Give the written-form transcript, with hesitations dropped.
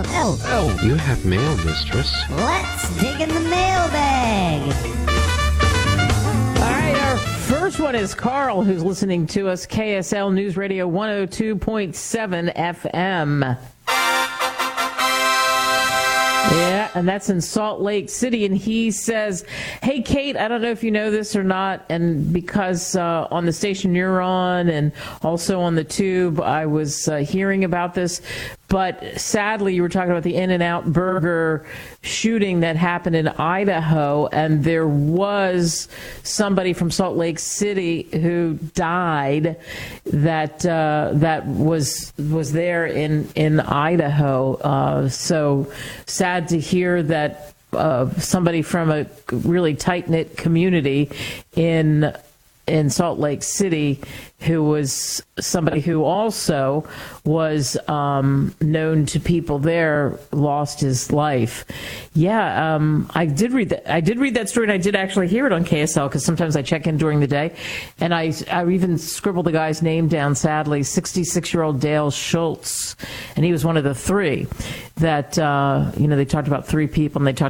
Oh, you have mail, mistress. Let's dig in the mailbag. All right, our first one is Carl, who's listening to us, KSL News Radio 102.7 FM. Yeah, and that's in Salt Lake City. And he says, hey, Kate, I don't know if you know this or not. And because on the station you're on and also on the tube, I was hearing about this. But sadly, you were talking about the In-N-Out Burger shooting that happened in Idaho. And there was somebody from Salt Lake City who died that was there in Idaho. So sad to hear that somebody from a really tight-knit community in Salt Lake City, who was somebody who also was known to people there, lost his life. Yeah, I did read that. I did read that story, and I did actually hear it on KSL because sometimes I check in during the day, and I even scribbled the guy's name down. Sadly, 66-year-old Dale Schultz, and he was one of the three that they talked about three people, and they talked